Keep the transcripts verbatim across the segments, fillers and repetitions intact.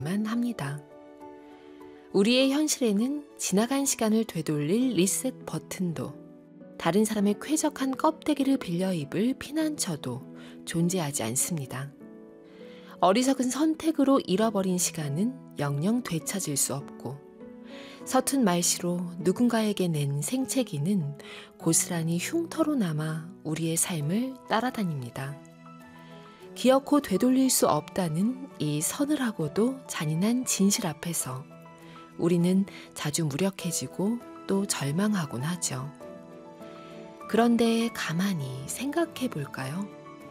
합니다. 우리의 현실에는 지나간 시간을 되돌릴 리셋 버튼도, 다른 사람의 쾌적한 껍데기를 빌려 입을 피난처도 존재하지 않습니다. 어리석은 선택으로 잃어버린 시간은 영영 되찾을 수 없고, 서툰 말씨로 누군가에게 낸 생채기는 고스란히 흉터로 남아 우리의 삶을 따라다닙니다. 기어코 되돌릴 수 없다는 이 서늘하고도 잔인한 진실 앞에서 우리는 자주 무력해지고 또 절망하곤 하죠. 그런데 가만히 생각해 볼까요?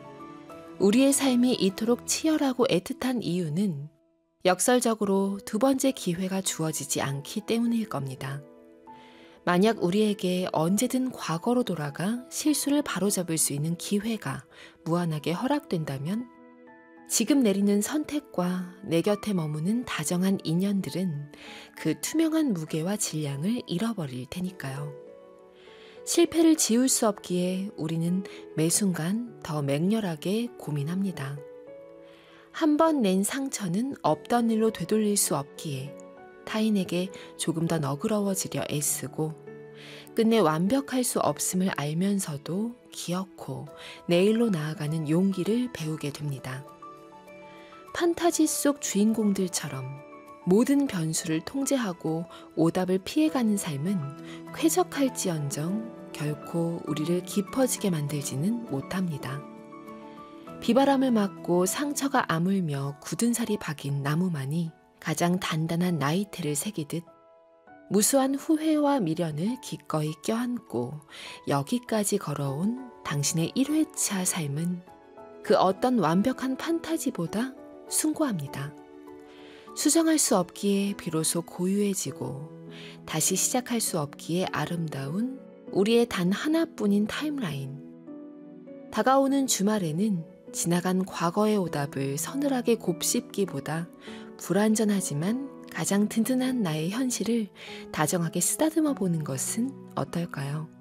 우리의 삶이 이토록 치열하고 애틋한 이유는 역설적으로 두 번째 기회가 주어지지 않기 때문일 겁니다. 만약 우리에게 언제든 과거로 돌아가 실수를 바로잡을 수 있는 기회가 무한하게 허락된다면 지금 내리는 선택과 내 곁에 머무는 다정한 인연들은 그 투명한 무게와 질량을 잃어버릴 테니까요. 실패를 지울 수 없기에 우리는 매 순간 더 맹렬하게 고민합니다. 한 번 낸 상처는 없던 일로 되돌릴 수 없기에 타인에게 조금 더 너그러워지려 애쓰고, 끝내 완벽할 수 없음을 알면서도 기어코 내일로 나아가는 용기를 배우게 됩니다. 판타지 속 주인공들처럼 모든 변수를 통제하고 오답을 피해가는 삶은 쾌적할지언정 결코 우리를 깊어지게 만들지는 못합니다. 비바람을 맞고 상처가 아물며 굳은 살이 박인 나무만이 가장 단단한 나이테를 새기듯 무수한 후회와 미련을 기꺼이 껴안고 여기까지 걸어온 당신의 일 회차 삶은 그 어떤 완벽한 판타지보다 숭고합니다. 수정할 수 없기에 비로소 고유해지고 다시 시작할 수 없기에 아름다운 우리의 단 하나뿐인 타임라인. 다가오는 주말에는 지나간 과거의 오답을 서늘하게 곱씹기보다 불완전하지만 가장 든든한 나의 현실을 다정하게 쓰다듬어 보는 것은 어떨까요?